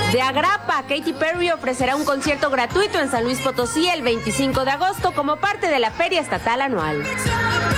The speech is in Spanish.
De agrapa, Katy Perry ofrecerá un concierto gratuito en San Luis Potosí el 25 de agosto como parte de la Feria Estatal Anual.